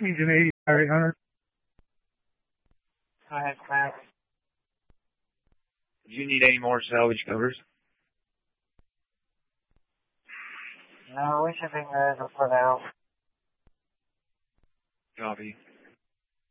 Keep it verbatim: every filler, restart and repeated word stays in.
Needs an eighty eight hundred. Go ahead, Max. Do you need any more salvage covers? No, we should be good for now. Copy.